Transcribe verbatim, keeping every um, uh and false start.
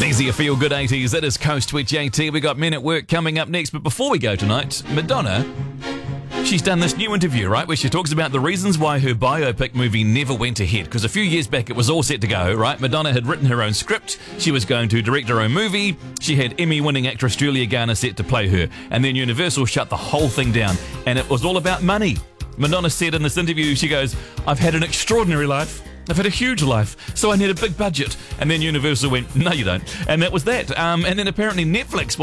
Easy, a feel-good eighties. That is Coast with J T. We got Men at Work coming up next. But before we go tonight, Madonna, she's done this new interview, right, where she talks about the reasons why her biopic movie never went ahead. Because a few years back, it was all set to go, right? Madonna had written her own script. She was going to direct her own movie. She had Emmy-winning actress Julia Garner set to play her. And then Universal shut the whole thing down. And it was all about money. Madonna said in this interview, she goes, "I've had an extraordinary life. I've had a huge life, so I need a big budget." And then Universal went, "No, you don't." And that was that. Um, and then apparently Netflix